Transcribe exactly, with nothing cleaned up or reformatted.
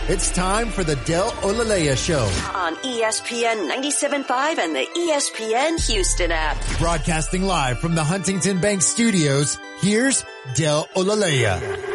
It's time for the Del Olalea Show on E S P N ninety-seven point five and the E S P N Houston app. Broadcasting live from the Huntington Bank Studios, here's Del Olalea.